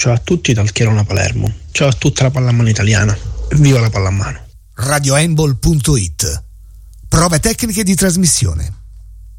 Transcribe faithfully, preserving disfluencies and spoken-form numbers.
Ciao a tutti dal Chierona Palermo. Ciao a tutta la pallamano italiana. Viva la pallamano. radio handball punto it. Prove tecniche di trasmissione.